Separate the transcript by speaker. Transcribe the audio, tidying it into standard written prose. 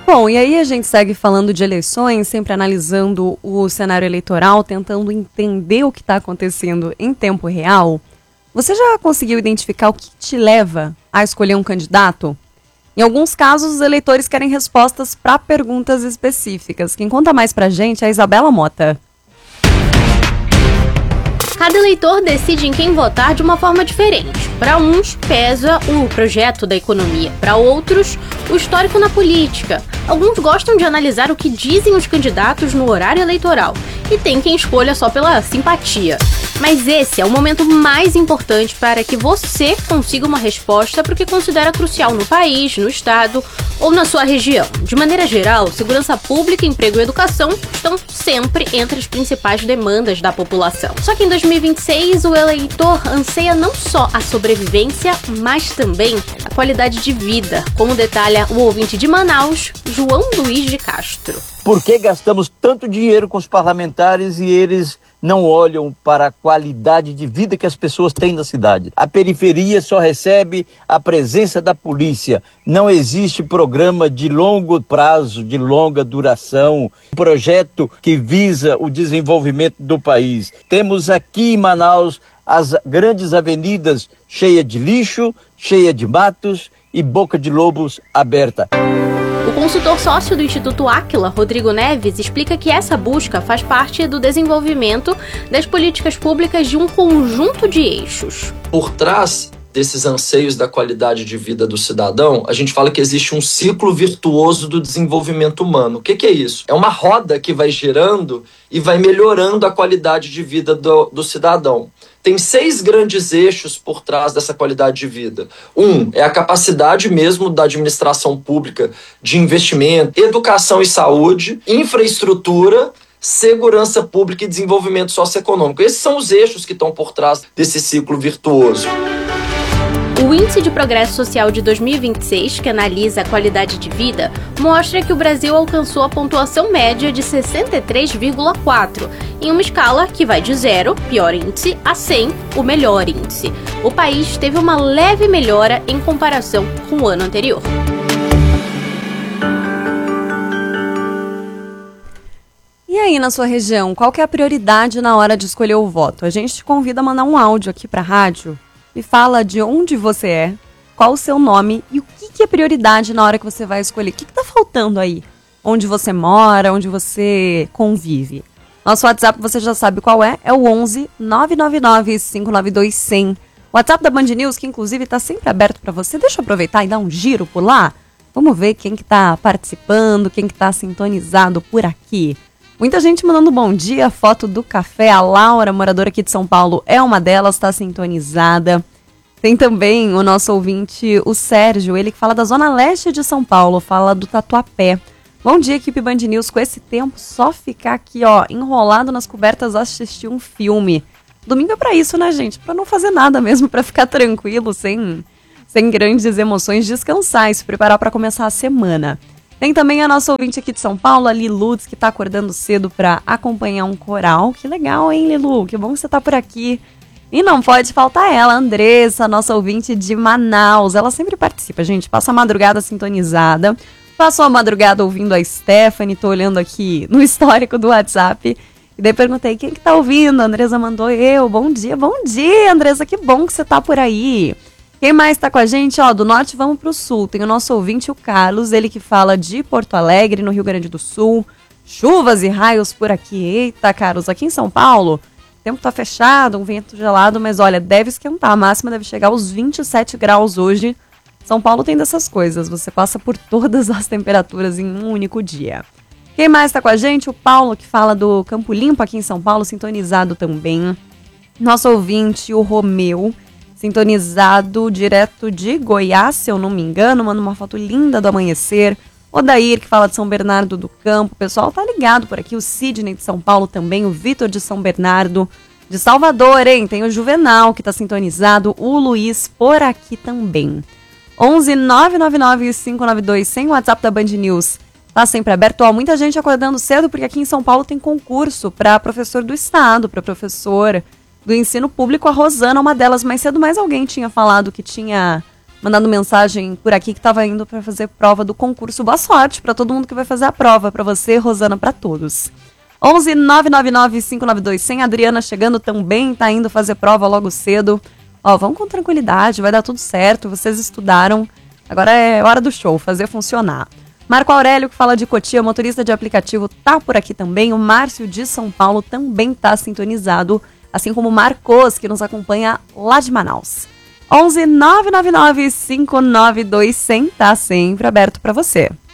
Speaker 1: Bom, e aí a gente segue falando de eleições, sempre analisando o cenário eleitoral, tentando entender o que está acontecendo em tempo real. Você já conseguiu identificar o que te leva a escolher um candidato? Em alguns casos, os eleitores querem respostas para perguntas específicas. Quem conta mais pra gente é a Isabela Mota.
Speaker 2: Cada eleitor decide em quem votar de uma forma diferente. Para uns, pesa o projeto da economia. Para outros, o histórico na política. Alguns gostam de analisar o que dizem os candidatos no horário eleitoral. E tem quem escolha só pela simpatia. Mas esse é o momento mais importante para que você consiga uma resposta para o que considera crucial no país, no estado ou na sua região. De maneira geral, segurança pública, emprego e educação estão sempre entre as principais demandas da população. Só que em 2026, o eleitor anseia não só a sobrevivência, mas também a qualidade de vida, como detalha o ouvinte de Manaus, João Luiz de Castro.
Speaker 3: Por que gastamos tanto dinheiro com os parlamentares e eles não olham para a qualidade de vida que as pessoas têm na cidade? A periferia só recebe a presença da polícia. Não existe programa de longo prazo, de longa duração, projeto que visa o desenvolvimento do país. Temos aqui em Manaus as grandes avenidas cheias de lixo, cheias de matos e boca de lobos aberta.
Speaker 2: O consultor sócio do Instituto Áquila, Rodrigo Neves, explica que essa busca faz parte do desenvolvimento das políticas públicas de um conjunto de eixos.
Speaker 4: Por trás desses anseios da qualidade de vida do cidadão, a gente fala que existe um ciclo virtuoso do desenvolvimento humano. O que é isso? É uma roda que vai girando e vai melhorando a qualidade de vida do cidadão. Tem 6 grandes eixos por trás dessa qualidade de vida. É a capacidade mesmo da administração pública de investimento, educação e saúde, infraestrutura, segurança pública e desenvolvimento socioeconômico. Esses são os eixos que estão por trás desse ciclo virtuoso.
Speaker 2: O Índice de Progresso Social de 2026, que analisa a qualidade de vida, mostra que o Brasil alcançou a pontuação média de 63,4, em uma escala que vai de 0, pior índice, a 100, o melhor índice. O país teve uma leve melhora em comparação com o ano anterior.
Speaker 1: E aí, na sua região, qual que é a prioridade na hora de escolher o voto? A gente te convida a mandar um áudio aqui para a rádio. Me fala de onde você é, qual o seu nome e o que é prioridade na hora que você vai escolher. O que está faltando aí? Onde você mora, onde você convive. Nosso WhatsApp você já sabe qual é o 11 999 592 100. O WhatsApp da Band News, que inclusive está sempre aberto para você. Deixa eu aproveitar e dar um giro por lá. Vamos ver quem que está participando, quem que está sintonizado por aqui. Muita gente mandando bom dia, foto do café. A Laura, moradora aqui de São Paulo, é uma delas, está sintonizada. Tem também o nosso ouvinte, o Sérgio, ele que fala da Zona Leste de São Paulo, fala do Tatuapé. Bom dia, equipe Band News. Com esse tempo, só ficar aqui, enrolado nas cobertas, assistir um filme. Domingo é pra isso, né, gente? Pra não fazer nada mesmo, pra ficar tranquilo, sem grandes emoções, descansar e se preparar pra começar a semana. Tem também a nossa ouvinte aqui de São Paulo, a Lilu, que tá acordando cedo pra acompanhar um coral. Que legal, hein, Lilu? Que bom que você tá por aqui. E não pode faltar ela, a Andressa, nossa ouvinte de Manaus. Ela sempre participa, gente. Passa a madrugada sintonizada. Passou a madrugada ouvindo a Stephanie. Tô olhando aqui no histórico do WhatsApp. E daí perguntei, quem que tá ouvindo? A Andressa mandou eu. Bom dia, Andressa. Que bom que você tá por aí. Quem mais tá com a gente? Do norte vamos pro sul. Tem o nosso ouvinte, o Carlos, ele que fala de Porto Alegre, no Rio Grande do Sul. Chuvas e raios por aqui. Eita, Carlos, aqui em São Paulo, o tempo tá fechado, um vento gelado, mas olha, deve esquentar. A máxima deve chegar aos 27 graus hoje. São Paulo tem dessas coisas, você passa por todas as temperaturas em um único dia. Quem mais tá com a gente? O Paulo, que fala do Campo Limpo aqui em São Paulo, sintonizado também. Nosso ouvinte, o Romeu, sintonizado direto de Goiás, se eu não me engano, manda uma foto linda do amanhecer. O Dair, que fala de São Bernardo do Campo, o pessoal tá ligado por aqui, o Sidney de São Paulo também, o Vitor de São Bernardo, de Salvador, hein? Tem o Juvenal, que tá sintonizado, o Luiz por aqui também. 11 999 592 100, o WhatsApp da Band News tá sempre aberto. Muita gente acordando cedo, porque aqui em São Paulo tem concurso para professor do estado, para professor do ensino público. A Rosana é uma delas. Mais cedo, mais alguém tinha falado que tinha mandando mensagem por aqui que estava indo para fazer prova do concurso. Boa sorte para todo mundo que vai fazer a prova, para você, Rosana, para todos. 11 999 592 100. Adriana chegando também, tá indo fazer prova logo cedo. Ó, vão com tranquilidade, vai dar tudo certo, vocês estudaram. Agora é hora do show, fazer funcionar. Marco Aurélio, que fala de Cotia, motorista de aplicativo, tá por aqui também. O Márcio de São Paulo também tá sintonizado, assim como o Marcos, que nos acompanha lá de Manaus. 11 999 592 100, tá sempre aberto para você.